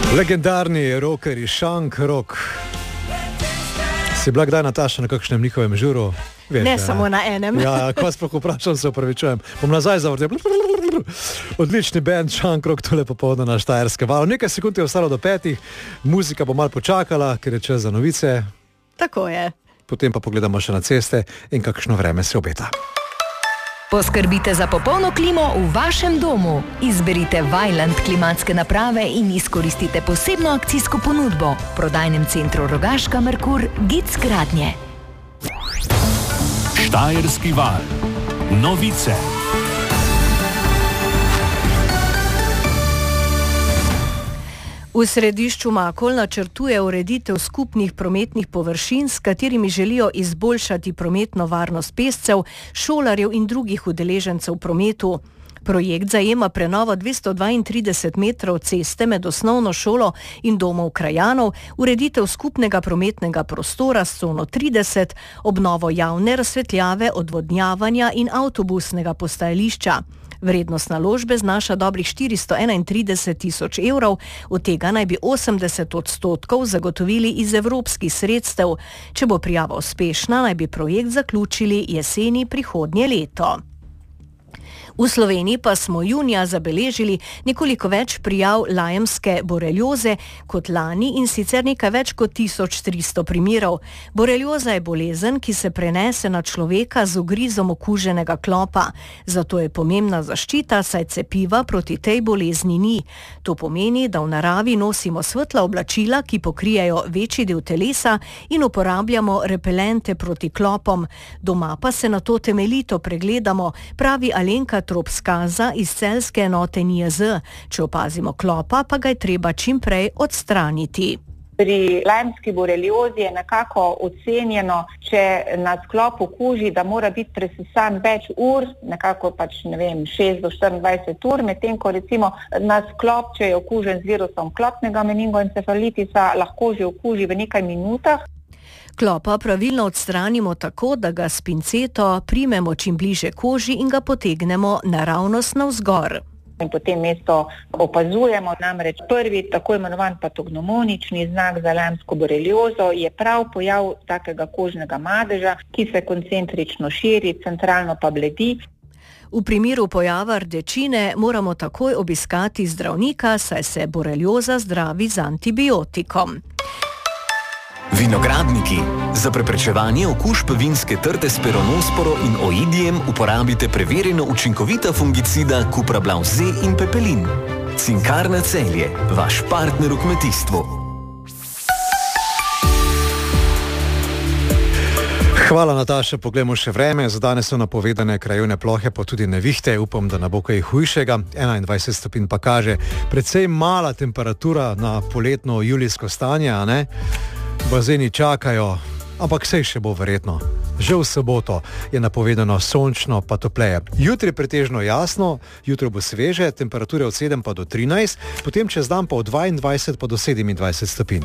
Legendarni rockeri Šank Rock. Si bila kdaj, Nataša, na kakšnem njihovem žuru? Veš, ne samo na enem. Ja, ko sploh vprašam, se opravičujem. Bom nazaj zavrtel. Odlični band Šank Rock, tole popoldne na Štajerskem valu. Nekaj sekund je ostalo do 5, muzika bo malo počakala, ker je čas za novice. Tako je. Potem pa pogledamo še na ceste in kakšno vreme se obeta. Poskrbite za popolno klimo v vašem domu. Izberite Vaillant klimatske naprave in izkoristite posebno akcijsko ponudbo v prodajnem centru Rogaška Merkur Gic Gradnje. Štajerski val. Novice. V središču Makol načrtuje ureditev skupnih prometnih površin, s katerimi želijo izboljšati prometno varnost pešcev, šolarjev in drugih udeležencev v prometu. Projekt zajema prenovo 232 metrov ceste med osnovno šolo in domov krajanov, ureditev skupnega prometnega prostora s cono 30, obnovo javne razsvetljave, odvodnjavanja in avtobusnega postajališča. Vrednost naložbe znaša dobrih 431 tisoč evrov, od tega naj bi 80% zagotovili iz evropskih sredstev. Če bo prijava uspešna, naj bi projekt zaključili jeseni prihodnje leto. V Sloveniji pa smo junija zabeležili nekoliko več prijav lajmske borelioze kot lani in sicer nekaj več kot 1300 primerov. Borelioza je bolezen, ki se prenese na človeka z ugrizom okuženega klopa. Zato je pomembna zaščita, saj cepiva proti tej bolezni ni. To pomeni, da v naravi nosimo svetla oblačila, ki pokrijejo večji del telesa in uporabljamo repelente proti klopom. Doma pa se na to temeljito pregledamo, pravi Alenka Tropskaza iz celjske enote NIJZ. Če opazimo klopa, pa ga je treba čim prej odstraniti. Pri lajmski boreliozi je nekako ocenjeno, če nas klop okuži, da mora biti presesan več ur, nekako 6 do 24 ur, medtem ko recimo nas klop, če je okužen z virusom klopnega meningoencefalitisa, lahko že okuži v nekaj minutah. Klopa pravilno odstranimo tako, da ga s pinceto primemo čim bliže koži in ga potegnemo naravnost navzgor. In potem mesto opazujemo, namreč prvi tako imenovan patognomonični znak za lajmsko boreliozo je prav pojav takega kožnega madeža, ki se koncentrično širi, centralno pa bledi. V primeru pojava rdečine moramo takoj obiskati zdravnika, saj se borelioza zdravi z antibiotikom. Vinogradniki. Za preprečevanje okužb vinske trte s peronosporo in oidijem uporabite preverjeno učinkovita fungicida Cuprablav Z in Pepelin. Cinkarna Celje, vaš partner v kmetijstvu. Hvala, Nataša. Poglejmo še vreme. Za danes so napovedane krajevne plohe, pa tudi nevihte. Upam, da ne bo kaj hujšega. 21 stopinj pa kaže precej mala temperatura na poletno julijsko stanje, a ne? Bazeni čakajo, ampak sej še bo verjetno. Že v soboto je napovedano sončno pa topleje. Jutri pretežno jasno, jutro bo sveže, temperature od 7 pa do 13, potem čez dan pa od 22 pa do 27 stopinj.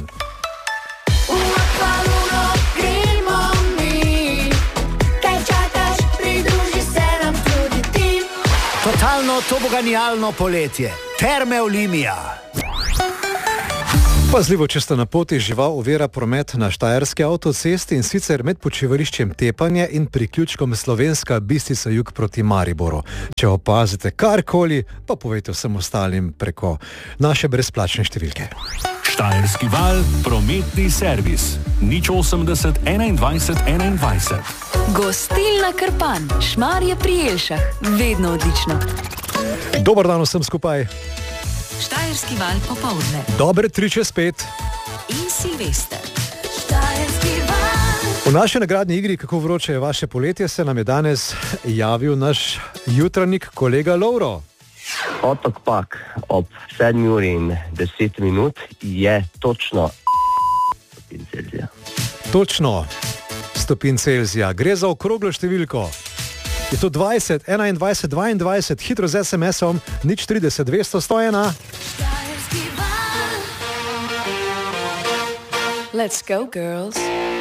Totalno toboganijalno poletje. Terme Olimia. Pazljivo, če ste na poti, žival ovira promet na štajerski avtocesti in sicer med počivališčem Tepanje in priključkom Slovenska Bistrica jug proti Mariboru. Če opazite karkoli, pa povejte vsem ostalim preko naše brezplačne številke. Štajerski val, prometni servis. 080 21 21. Gostilna Krpan, Šmarje pri Jelšah. Vedno odlično. Dobar dan vsem skupaj. Štajerski val popoldne. Dobre 3/5. In Silvester. Štajerski val. V naši nagradni igri Kako vroče je vaše poletje se nam je danes javil naš jutranjik kolega Lovro. Otok Pag ob 7:10 je točno stopinj Celzija. Točno stopinj Celzija. Gre za okroglo številko. Je to 20, 21, 22, hitro z SMS-om, 030 200 101. Let's go, girls.